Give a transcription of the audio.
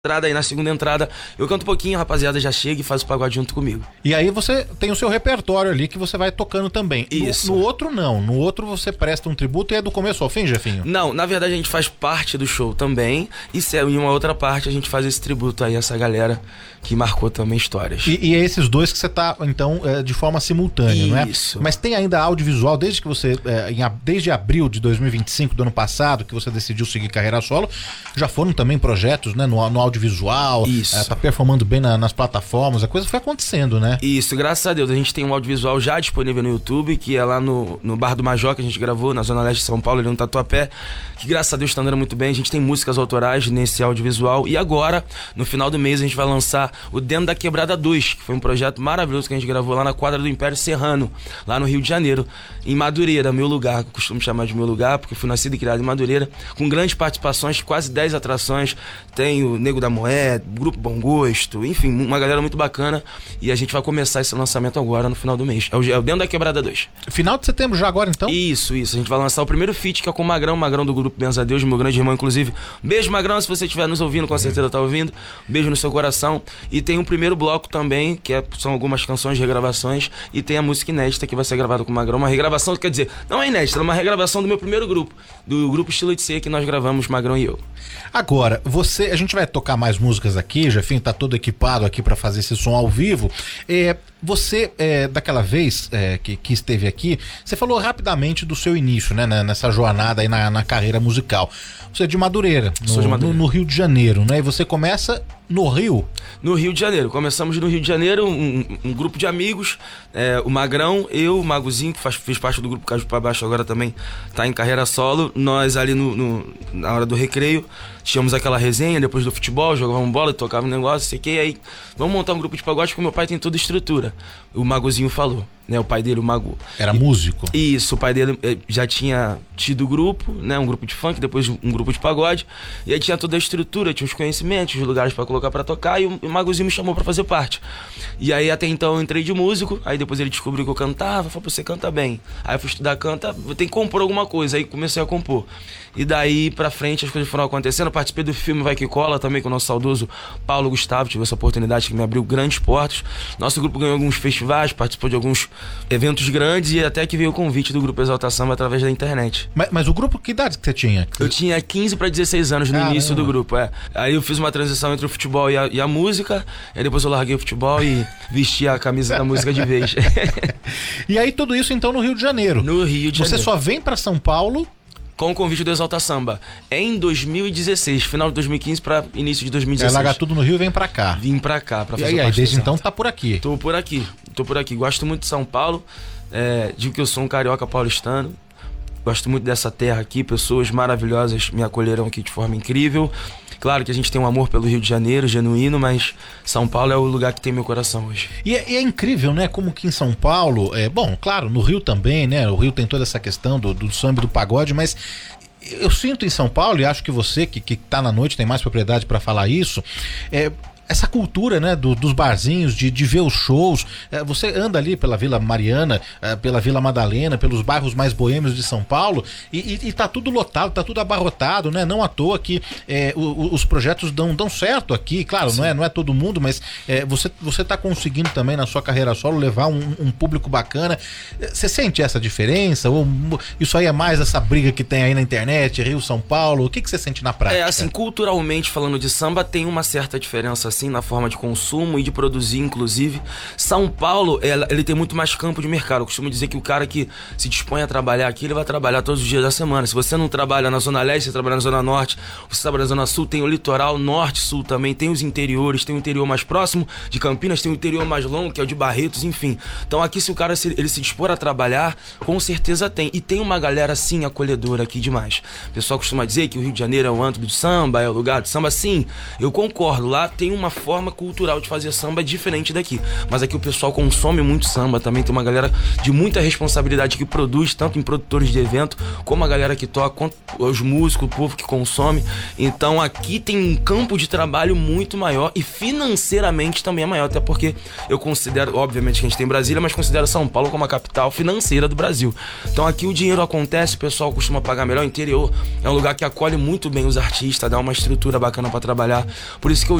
entrada, aí na segunda entrada eu canto um pouquinho, a rapaziada já chega e faz o pagode junto comigo. E aí você tem o seu repertório ali que você vai tocando também. Isso. No outro não, no outro você presta um tributo e é do começo ao fim, Jefinho? Não, na verdade a gente faz parte do show também, e se é em uma outra parte a gente faz esse tributo aí a essa galera que marcou também histórias. E é esses dois que você tá, então, de forma simultânea, não é? Isso. Mas tem ainda audiovisual, desde que você, desde abril de 2025 do ano passado, que você decidiu seguir carreira solo, já foram também projetos, né, no audiovisual, Isso. tá performando bem nas plataformas, a coisa foi acontecendo, né? Isso, graças a Deus, a gente tem um audiovisual já disponível no YouTube, que é lá no Bar do Major, que a gente gravou, na Zona Leste de São Paulo, ali no Tatuapé, que graças a Deus tá andando muito bem. A gente tem músicas autorais nesse audiovisual, e agora, no final do mês, a gente vai lançar o Dentro da Quebrada 2, que foi um projeto maravilhoso que a gente gravou lá na quadra do Império Serrano, lá no Rio de Janeiro, em Madureira, meu lugar, que eu costumo chamar de meu lugar, porque fui nascido e criado em Madureira, com grandes participações, quase 10 atrações. Tem o Nego da Moeda, Grupo Bom Gosto, enfim, uma galera muito bacana, e a gente vai começar esse lançamento agora no final do mês. É o Dentro da Quebrada 2. Final de setembro já agora, então? Isso. A gente vai lançar o primeiro feat, que é com o Magrão do grupo Benza a Deus, meu grande irmão, inclusive. Beijo, Magrão, se você estiver nos ouvindo, com certeza tá ouvindo. Beijo no seu coração. E tem um primeiro bloco também, são algumas canções, regravações, e tem a música inédita que vai ser gravada com o Magrão. Uma regravação, quer dizer, não é inédita, é uma regravação do meu primeiro grupo, do grupo Estilo de Ser, que nós gravamos, Magrão e eu. Agora, a gente vai tocar mais músicas aqui, Jefinho tá todo equipado aqui pra fazer esse som ao vivo. Você, daquela vez que esteve aqui, você falou rapidamente do seu início, né, nessa jornada aí na carreira musical. Você é de Madureira, no Rio de Janeiro, né? E você começa no Rio? No Rio de Janeiro. Começamos no Rio de Janeiro, um grupo de amigos, o Magrão, eu, o Magozinho, que fez parte do grupo Caju pra Baixo, agora também tá em carreira solo. Nós ali na hora do recreio, tínhamos aquela resenha depois do futebol, jogávamos bola, tocava um negócio, sei que, aí vamos montar um grupo de pagode, porque meu pai tem toda a estrutura. O Magozinho falou, né? O pai dele, o Mago. Era músico? Isso, o pai dele já tinha tido grupo, né? Um grupo de funk, depois um grupo de pagode. E aí tinha toda a estrutura, tinha os conhecimentos, os lugares pra colocar pra tocar, e o Magozinho me chamou pra fazer parte. E aí até então eu entrei de músico, aí depois ele descobriu que eu cantava, falou, você canta bem. Aí eu fui estudar canta, tem que compor alguma coisa, aí comecei a compor. E daí pra frente as coisas foram acontecendo. Eu participei do filme Vai Que Cola também com o nosso saudoso Paulo Gustavo, tive essa oportunidade que me abriu grandes portas. Nosso grupo ganhou alguns festivais, participou de alguns eventos grandes, e até que veio o convite do grupo Exalta Samba através da internet. Mas o grupo, que idade que você tinha? Eu tinha 15 para 16 anos no início do grupo, Aí eu fiz uma transição entre o futebol e a música, aí depois eu larguei o futebol e vesti a camisa da música de vez. E aí tudo isso então no Rio de Janeiro? No Rio de Janeiro. Você só vem pra São Paulo com o convite do Exalta Samba em 2016, final de 2015 para início de 2016. Larga tudo no Rio e vem pra cá. Vim pra cá pra fazer parte. E aí, desde então tá por aqui? Tô por aqui. Gosto muito de São Paulo, digo que eu sou um carioca paulistano. Gosto muito dessa terra aqui, pessoas maravilhosas me acolheram aqui de forma incrível. Claro que a gente tem um amor pelo Rio de Janeiro, genuíno, mas São Paulo é o lugar que tem meu coração hoje. E é incrível, né? Como que em São Paulo, bom, claro, no Rio também, né? O Rio tem toda essa questão do samba e do pagode, mas eu sinto em São Paulo, e acho que você que tá na noite tem mais propriedade para falar isso, essa cultura, né, dos barzinhos, de ver os shows. Você anda ali pela Vila Mariana, pela Vila Madalena, pelos bairros mais boêmios de São Paulo, e tá tudo lotado, tá tudo abarrotado, né? Não à toa que os projetos dão certo aqui, claro, não é todo mundo, mas você tá conseguindo também na sua carreira solo levar um público bacana. Você sente essa diferença? Ou isso aí é mais essa briga que tem aí na internet, Rio, São Paulo? O que você sente na prática? Assim, culturalmente falando de samba, tem uma certa diferença, assim, na forma de consumo e de produzir, inclusive. São Paulo, ele tem muito mais campo de mercado. Eu costumo dizer que o cara que se dispõe a trabalhar aqui, ele vai trabalhar todos os dias da semana. Se você não trabalha na Zona Leste, você trabalha na Zona Norte, você trabalha na Zona Sul, tem o litoral, Norte, Sul também, tem os interiores, tem o interior mais próximo de Campinas, tem o interior mais longo, que é o de Barretos, enfim. Então aqui, se o cara ele se dispor a trabalhar, com certeza tem. E tem uma galera, sim, acolhedora aqui demais. O pessoal costuma dizer que o Rio de Janeiro é o antro do samba, é o lugar do samba. Sim, eu concordo. Lá tem uma forma cultural de fazer samba diferente daqui. Mas aqui o pessoal consome muito samba, também tem uma galera de muita responsabilidade que produz, tanto em produtores de evento, como a galera que toca, quanto os músicos, o povo que consome. Então aqui tem um campo de trabalho muito maior e financeiramente também é maior, até porque eu considero, obviamente que a gente tem Brasília, mas considero São Paulo como a capital financeira do Brasil. Então aqui o dinheiro acontece, o pessoal costuma pagar melhor. O interior é um lugar que acolhe muito bem os artistas, dá uma estrutura bacana para trabalhar. Por isso que eu